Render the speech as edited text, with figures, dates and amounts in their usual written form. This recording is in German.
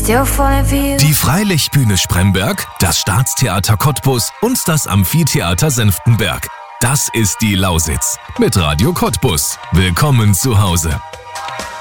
still falling for you. Die Freilichtbühne Spremberg, das Staatstheater Cottbus und das Amphitheater Senftenberg. Das ist die Lausitz mit Radio Cottbus. Willkommen zu Hause.